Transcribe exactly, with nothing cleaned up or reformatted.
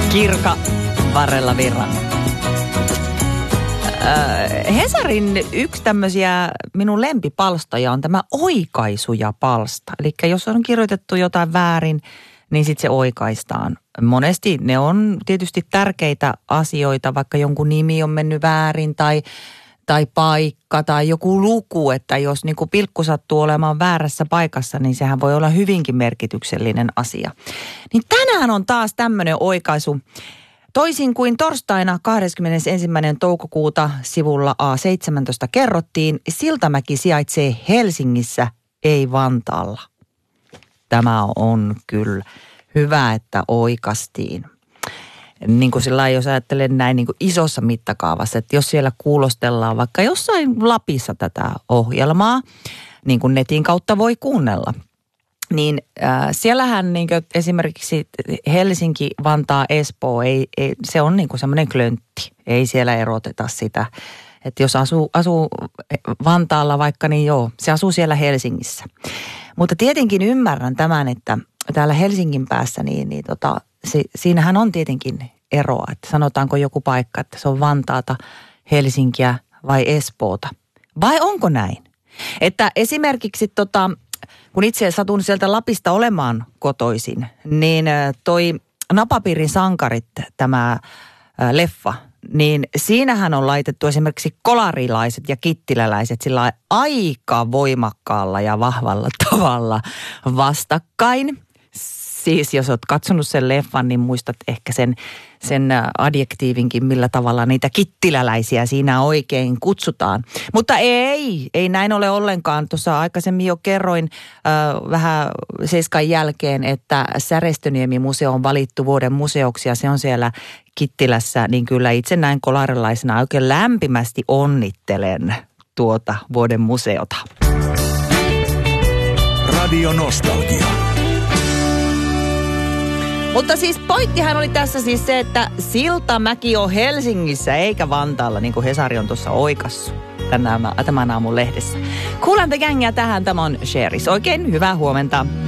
Kirka varrella virran. Äh, Hesarin yksi tämmöisiä minun lempipalstoja on tämä oikaisuja-palsta. Eli jos on kirjoitettu jotain väärin, niin sitten se oikaistaan. Monesti ne on tietysti tärkeitä asioita, vaikka jonkun nimi on mennyt väärin tai, tai paikka tai joku luku. Että jos niin kuin pilkku sattuu olemaan väärässä paikassa, niin sehän voi olla hyvinkin merkityksellinen asia. Niin tänään on taas tämmöinen oikaisu. Toisin kuin torstaina kahdeskymmenesensimmäinen toukokuuta sivulla A seitsemäntoista kerrottiin, Siltamäki sijaitsee Helsingissä, ei Vantaalla. Tämä on kyllä hyvä, että oikastiin. Niin kuin sillä jos ajattelen näin niin kuin isossa mittakaavassa, että jos siellä kuulostellaan vaikka jossain Lapissa tätä ohjelmaa, niin kuin netin kautta voi kuunnella. Niin äh, siellähän niin kuin esimerkiksi Helsinki, Vantaa, Espoo, ei, ei, se on niin kuin semmoinen klöntti. Ei siellä eroteta sitä. Että jos asuu, asuu Vantaalla vaikka, niin joo, se asuu siellä Helsingissä. Mutta tietenkin ymmärrän tämän, että täällä Helsingin päässä, niin, niin tota, se, siinähän on tietenkin eroa. Että sanotaanko joku paikka, että se on Vantaata, Helsinkiä vai Espoota. Vai onko näin? Että esimerkiksi tota... Kun itse satun sieltä Lapista olemaan kotoisin, niin toi Napapiirin sankarit, tämä leffa, niin siinähän on laitettu esimerkiksi kolarilaiset ja kittiläläiset sillä aika voimakkaalla ja vahvalla tavalla vastakkain. Siis jos olet katsonut sen leffan, niin muistat ehkä sen, sen adjektiivinkin, millä tavalla niitä kittiläläisiä siinä oikein kutsutaan. Mutta ei, ei näin ole ollenkaan. Tuossa aikaisemmin jo kerroin äh, vähän seiskan jälkeen, että Särestöniemi-museo on valittu vuoden museoksi ja se on siellä Kittilässä. Niin kyllä itse näin kolarilaisena oikein lämpimästi onnittelen tuota vuoden museota. Radio Nostalgia. Mutta siis pointtihan oli tässä siis se, että Siltamäki on Helsingissä eikä Vantaalla, niin kuin Hesari on tuossa oikassu tämän, tämän aamun lehdessä. Kuulan te gängiä tähän, tämä on Sheris. Oikein hyvää huomenta.